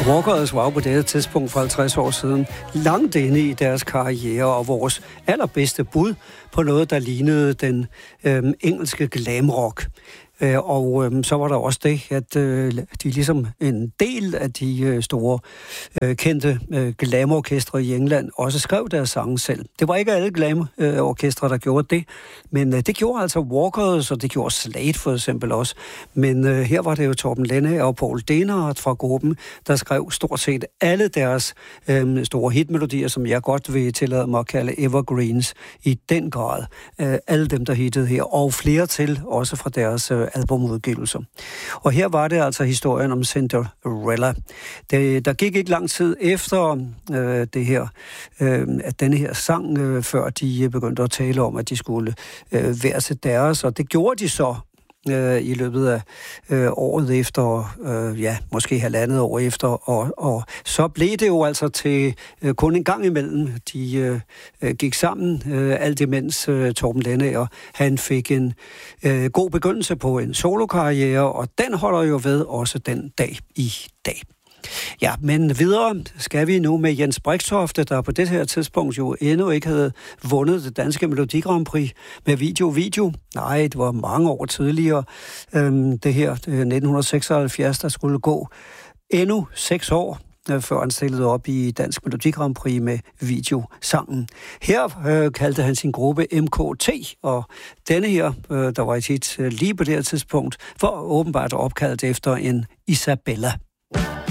Walkers var på dette tidspunkt for 50 år siden langt inde i deres karriere, og vores allerbedste bud på noget, der lignede den engelske glamrock. Og så var der også det, at de ligesom en del af de store kendte glamorkestre i England også skrev deres sange selv. Det var ikke alle glamorkestre, der gjorde det, men det gjorde altså Walkers, og det gjorde Slade for eksempel også. Men her var det jo Torben Lenne og Paul Denhardt fra gruppen, der skrev stort set alle deres store hitmelodier, som jeg godt vil tillade mig at kalde evergreens i den grad. Alle dem, der hittede her, og flere til, også fra deres albumudgivelser. Og her var det altså historien om Cinderella. Der gik ikke lang tid efter det her, at denne her sang, før de begyndte at tale om, at de skulle være til deres, og det gjorde de så i løbet af året efter, måske halvandet år efter, og så blev det jo altså til kun en gang imellem. De gik sammen, alt imens Torben Lennager, han fik en god begyndelse på en solokarriere, og den holder jo ved også den dag i dag. Ja, men videre skal vi nu med Jens Brixtofte, der på det her tidspunkt jo endnu ikke havde vundet det danske Melodi Grand Prix med Video. Nej, det var mange år tidligere. Det her 1976, der skulle gå endnu 6 år, før han stillede op i Dansk Melodi Grand Prix med videosangen. Her kaldte han sin gruppe MKT, og denne her, der var et hit lige på det her tidspunkt, var åbenbart opkaldt efter en Isabella.